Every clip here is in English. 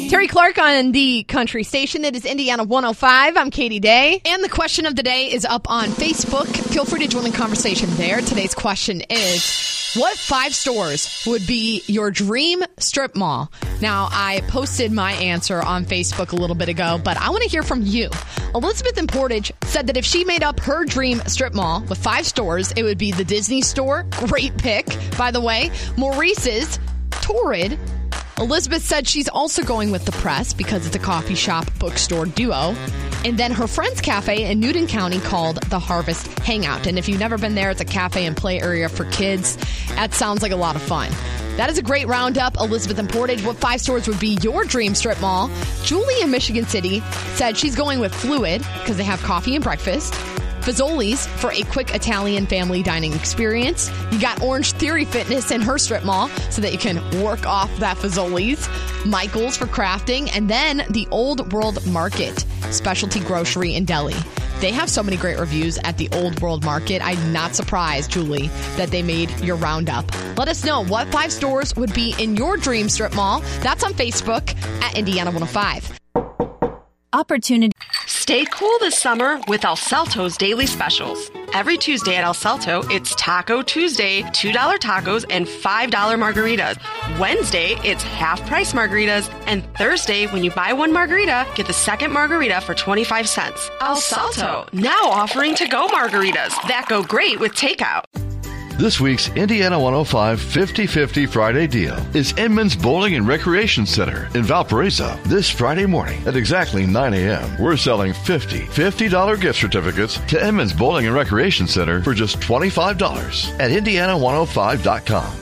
Terry Clark on the country station. It is Indiana 105. I'm Katie Day. And the question of the day is up on Facebook. Feel free to join the conversation there. Today's question is, what 5 stores would be your dream strip mall? Now, I posted my answer on Facebook a little bit ago, but I want to hear from you. Elizabeth in Portage said that if she made up her dream strip mall with 5 stores, it would be the Disney store. Great pick, by the way. Maurice's, Torrid. Elizabeth said she's also going with the Press because it's a coffee shop bookstore duo. And then her friend's cafe in Newton County called the Harvest Hangout. And if you've never been there, it's a cafe and play area for kids. That sounds like a lot of fun. That is a great roundup. Elizabeth in Portage, what 5 stores would be your dream strip mall? Julie in Michigan City said she's going with Fluid because they have coffee and breakfast. Fazoli's for a quick Italian family dining experience. You got Orange Theory Fitness in her strip mall so that you can work off that Fazoli's. Michael's for crafting. And then the Old World Market, specialty grocery and deli. They have so many great reviews at the Old World Market. I'm not surprised, Julie, that they made your roundup. Let us know what 5 stores would be in your dream strip mall. That's on Facebook at Indiana 105. Opportunity. Stay cool this summer with El Salto's daily specials. Every Tuesday at El Salto, it's Taco Tuesday, $2 tacos and $5 margaritas. Wednesday, it's half-price margaritas. And Thursday, when you buy one margarita, get the second margarita for 25 cents. El Salto, now offering to-go margaritas that go great with takeout. This week's Indiana 105 50-50 Friday deal is Edmonds Bowling and Recreation Center in Valparaiso. This Friday morning at exactly 9 a.m., we're selling $50 gift certificates to Edmonds Bowling and Recreation Center for just $25 at Indiana105.com.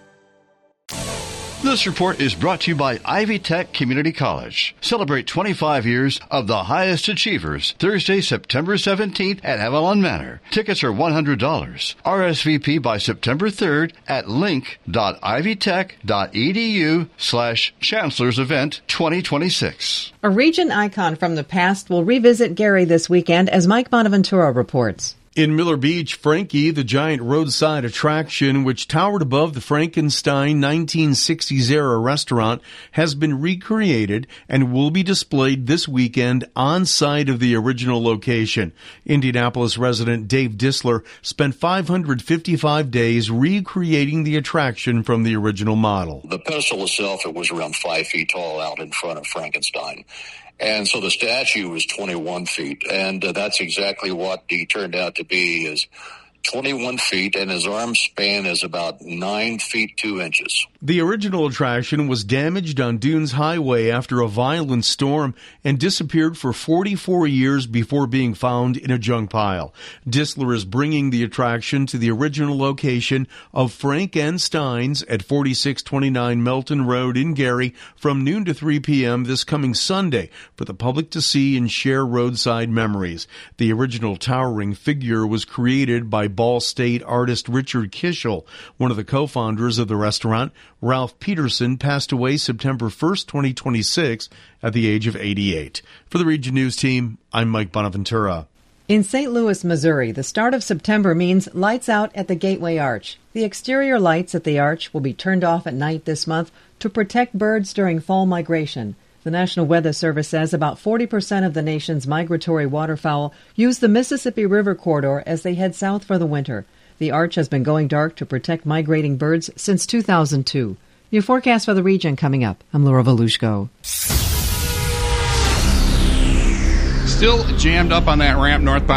This report is brought to you by Ivy Tech Community College. Celebrate 25 years of the highest achievers Thursday, September 17th at Avalon Manor. Tickets are $100. RSVP by September 3rd at link.ivytech.edu/Chancellor's Event 2026. A region icon from the past will revisit Gary this weekend, as Mike Bonaventura reports. In Miller Beach, Frankie, the giant roadside attraction, which towered above the Frankenstein 1960s-era restaurant, has been recreated and will be displayed this weekend on site of the original location. Indianapolis resident Dave Disler spent 555 days recreating the attraction from the original model. The pedestal itself, it was around 5 feet tall out in front of Frankenstein. And so the statue was 21 feet, and that's exactly what he turned out to be, is 21 feet, and his arm span is about 9 feet 2 inches. The original attraction was damaged on Dunes Highway after a violent storm and disappeared for 44 years before being found in a junk pile. Disler is bringing the attraction to the original location of Frankenstein's at 4629 Melton Road in Gary from noon to 3 p.m. this coming Sunday for the public to see and share roadside memories. The original towering figure was created by Ball State artist Richard Kishel. One of the co-founders of the restaurant, Ralph Peterson, passed away September 1st, 2026 at the age of 88. For the Region News Team, I'm Mike Bonaventura. In St. Louis, Missouri, the start of September means lights out at the Gateway Arch. The exterior lights at the arch will be turned off at night this month to protect birds during fall migration. The National Weather Service says about 40% of the nation's migratory waterfowl use the Mississippi River corridor as they head south for the winter. The arch has been going dark to protect migrating birds since 2002. Your forecast for the region coming up. I'm Laura Volushko. Still jammed up on that ramp northbound